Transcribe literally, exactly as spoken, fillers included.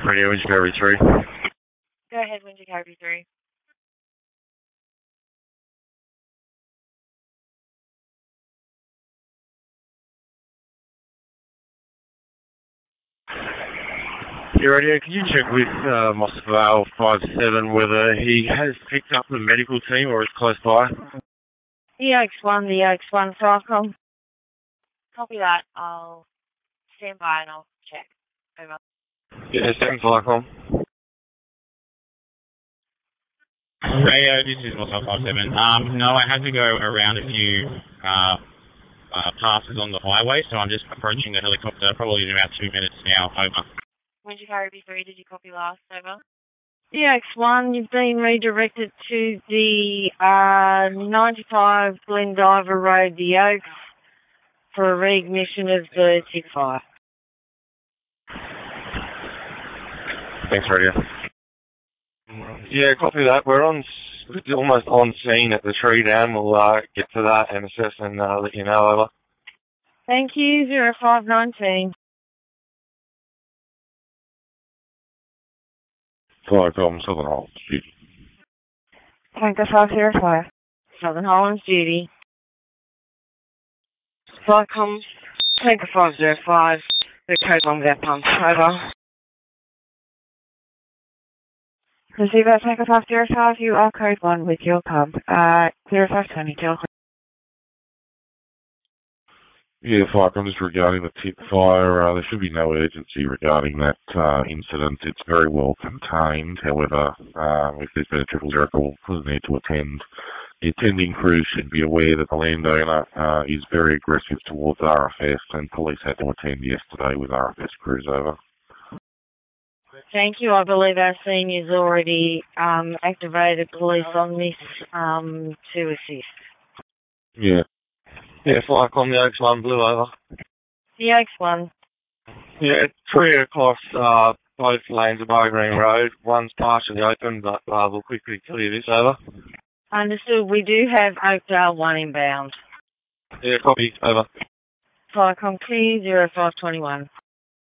Radio Windsor Carry three. Go ahead, Windsor Carry three. Yeah, Radio, can you check with uh, Moss Vale five seven whether he has picked up the medical team or is close by? E X one, the E X one, Falcom. Copy that. I'll stand by and I'll check. Over. Yeah, second Falcom. Radio, this is Moss Vale five seven. Um, no, I had to go around a few uh, uh, passes on the highway, so I'm just approaching the helicopter, probably in about two minutes now. Over. Windsor Carry three, did you copy last? Over. E X one, you've been redirected to the uh, ninety-five Glendiver Road, the Oaks, for a reignition of the tick fire. Thanks, Radio. Yeah, copy that. We're on, almost on scene at the tree down. We'll uh, get to that and assess and uh, let you know. Over. Thank you, zero five nineteen. Falcom, Southern Hollands, duty. Tanker five zero five. Southern Hollands, duty. Falcom, Tanker five zero five. The code one with that pump. Over. Receiver, Tanker five zero five, you are code one with your pump. Uh, zero five twenty, Jill. Yeah, Falcom, just regarding the tip fire, uh, there should be no urgency regarding that uh, incident. It's very well contained. However, um, if there's been a triple zero call, doesn't need to attend. The attending crew should be aware that the landowner uh, is very aggressive towards R F S, and police had to attend yesterday with R F S crews. Over. Thank you. I believe our seniors already um, activated police on this um, to assist. Yeah. Yeah, Falcom, the Oaks one, Blue Over. The Oaks one. Yeah, three across uh, both lanes of Bowgreen Road. One's partially open, but uh, we'll quickly clear this. Over. Understood. We do have Oakdale one inbound. Yeah, copy. Over. Falcom clear, zero five twenty-one.